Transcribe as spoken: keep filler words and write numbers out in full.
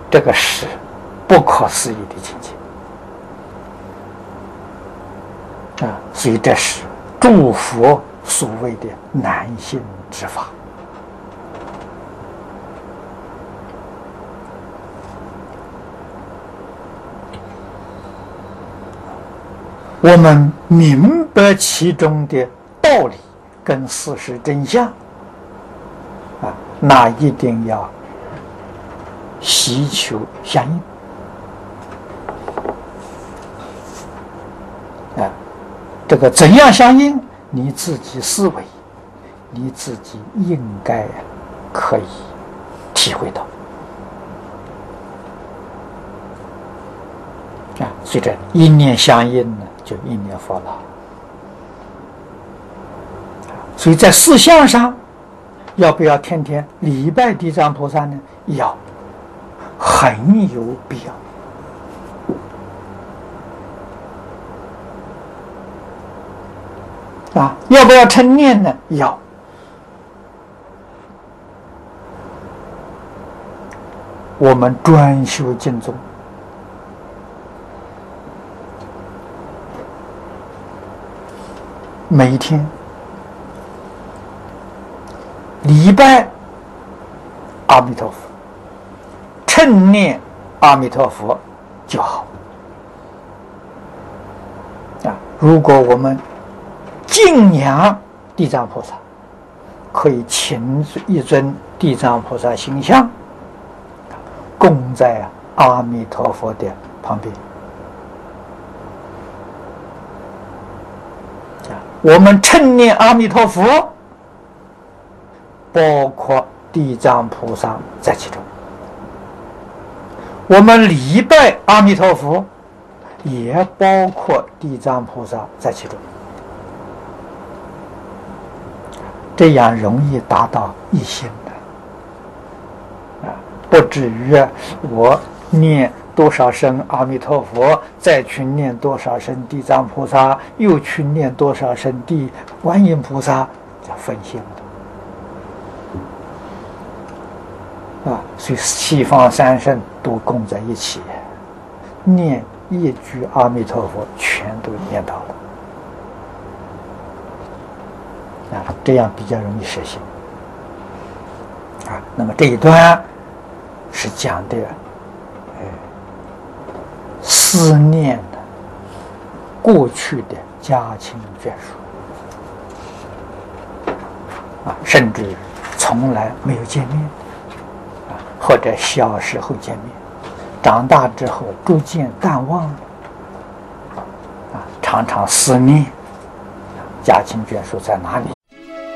这个是不可思议的境界啊！所以这是诸佛所谓的难行之法。我们明白其中的道理跟事实真相啊，那一定要希求相应啊。这个怎样相应？你自己思维，你自己应该可以体会到啊。随着一念相应呢，就一念佛了。所以在事项上，要不要天天礼拜地藏菩萨呢？要，很有必要。啊，要不要称念呢？要。我们专修经宗，每一天礼拜阿弥陀佛，称念阿弥陀佛就好。啊，如果我们敬仰地藏菩萨，可以请一尊地藏菩萨形象供在阿弥陀佛的旁边。我们称念阿弥陀佛，包括地藏菩萨在其中；我们礼拜阿弥陀佛，也包括地藏菩萨在其中。这样容易达到一心的啊，不至于我念多少声阿弥陀佛，再去念多少声地藏菩萨，又去念多少声地观音菩萨，叫分心的啊。所以西方三圣都供在一起，念一句阿弥陀佛，全都念到了啊，这样比较容易实现啊。那么这一段是讲的呃思念的过去的家亲眷属啊，甚至从来没有见面啊，或者小时候见面，长大之后逐渐淡忘了啊，常常思念家亲眷属在哪里